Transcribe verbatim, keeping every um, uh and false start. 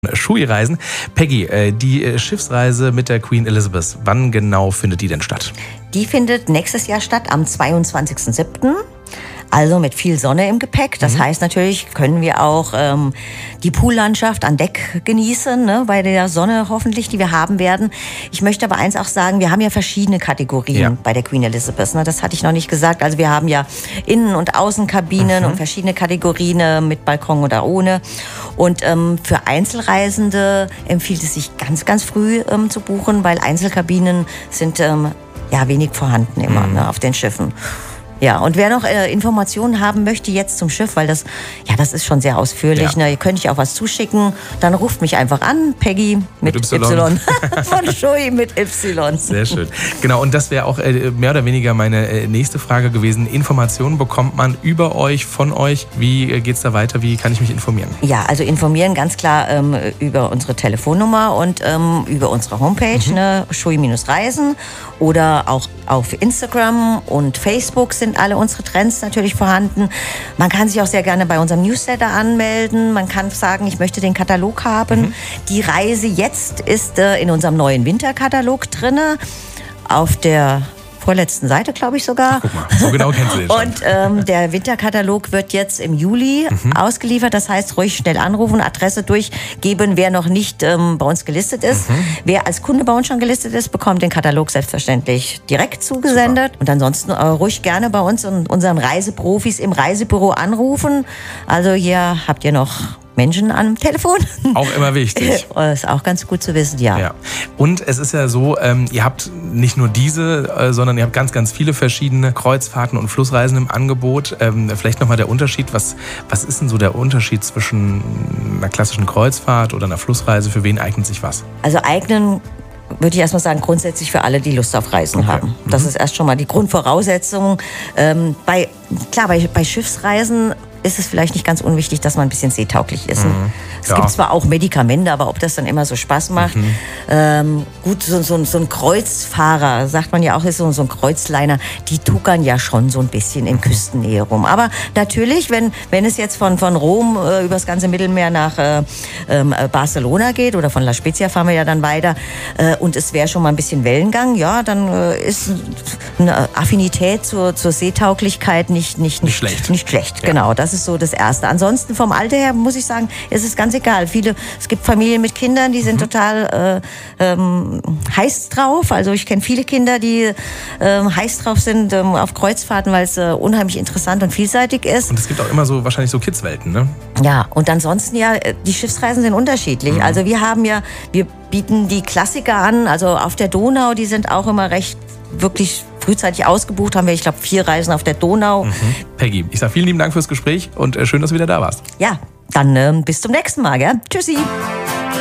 Shui-Reisen. Peggy, äh, die Schiffsreise mit der Queen Elizabeth, wann genau findet die denn statt? Die findet nächstes Jahr statt, am zweiundzwanzigsten siebten Also mit viel Sonne im Gepäck. Das mhm. heißt natürlich, können wir auch ähm, die Poollandschaft an Deck genießen, ne, bei der Sonne hoffentlich, die wir haben werden. Ich möchte aber eins auch sagen, wir haben ja verschiedene Kategorien ja. bei der Queen Elizabeth. Ne, das hatte ich noch nicht gesagt. Also wir haben ja Innen- und Außenkabinen mhm. und verschiedene Kategorien äh, mit Balkon oder ohne. Und ähm, für Einzelreisende empfiehlt es sich ganz, ganz früh ähm, zu buchen, weil Einzelkabinen sind ähm, ja wenig vorhanden immer mhm. ne, auf den Schiffen. Ja, und wer noch äh, Informationen haben möchte jetzt zum Schiff, weil das, ja, das ist schon sehr ausführlich, ja. ne, ihr könnt euch auch was zuschicken, dann ruft mich einfach an, Peggy mit, mit Y. Y. Von Shui mit Y. Sehr schön. Genau, und das wäre auch äh, mehr oder weniger meine äh, nächste Frage gewesen. Informationen bekommt man über euch, von euch. Wie äh, geht's da weiter? Wie kann ich mich informieren? Ja, also informieren ganz klar ähm, über unsere Telefonnummer und ähm, über unsere Homepage, mhm. ne, Shui-Reisen, oder auch auf Instagram und Facebook sind alle unsere Trends natürlich vorhanden. Man kann sich auch sehr gerne bei unserem Newsletter anmelden. Man kann sagen, ich möchte den Katalog haben. Mhm. Die Reise jetzt ist äh, in unserem neuen Winterkatalog drin. Auf der vorletzten Seite, glaube ich sogar. Ach, guck mal, so genau kennst du den schon. Und ähm, der Winterkatalog wird jetzt im Juli mhm. ausgeliefert. Das heißt, ruhig schnell anrufen, Adresse durchgeben, wer noch nicht ähm, bei uns gelistet ist. Mhm. Wer als Kunde bei uns schon gelistet ist, bekommt den Katalog selbstverständlich direkt zugesendet. Super. Und ansonsten äh, ruhig gerne bei uns und unseren Reiseprofis im Reisebüro anrufen. Also hier habt ihr noch Menschen am Telefon. Auch immer wichtig. Das ist auch ganz gut zu wissen, ja. ja. Und es ist ja so, ähm, ihr habt nicht nur diese, äh, sondern ihr habt ganz, ganz viele verschiedene Kreuzfahrten und Flussreisen im Angebot. Ähm, vielleicht nochmal der Unterschied. Was, was ist denn so der Unterschied zwischen einer klassischen Kreuzfahrt oder einer Flussreise? Für wen eignet sich was? Also eignen würde ich erstmal sagen, grundsätzlich für alle, die Lust auf Reisen okay. haben. Das mhm. ist erst schon mal die Grundvoraussetzung. Ähm, bei, klar, bei, bei Schiffsreisen ist es vielleicht nicht ganz unwichtig, dass man ein bisschen seetauglich ist. Mhm. Es ja. gibt zwar auch Medikamente, aber ob das dann immer so Spaß macht. Mhm. Ähm, gut, so, so, so ein Kreuzfahrer, sagt man ja auch, ist so, so ein Kreuzliner, die tuckern ja schon so ein bisschen in mhm. Küstennähe rum. Aber natürlich, wenn, wenn es jetzt von, von Rom äh, übers ganze Mittelmeer nach äh, äh, Barcelona geht, oder von La Spezia fahren wir ja dann weiter, äh, und es wäre schon mal ein bisschen Wellengang, ja, dann äh, ist eine Affinität zur, zur Seetauglichkeit nicht, nicht, nicht, nicht schlecht. Nicht schlecht, ja. genau. Das ist so das Erste. Ansonsten vom Alter her muss ich sagen, es ist ganz egal. Viele, es gibt Familien mit Kindern, die sind mhm. total äh, ähm, heiß drauf. Also ich kenne viele Kinder, die ähm, heiß drauf sind ähm, auf Kreuzfahrten, weil es äh, unheimlich interessant und vielseitig ist. Und es gibt auch immer so wahrscheinlich so Kidswelten, ne? Ja, und ansonsten ja, die Schiffsreisen sind unterschiedlich. Mhm. Also wir haben ja, wir bieten die Klassiker an, also auf der Donau, die sind auch immer recht wirklich frühzeitig ausgebucht, haben wir, ich glaube, vier Reisen auf der Donau. Mhm. Peggy, ich sage vielen lieben Dank fürs Gespräch und äh, schön, dass du wieder da warst. Ja, dann äh, bis zum nächsten Mal, gell? Tschüssi.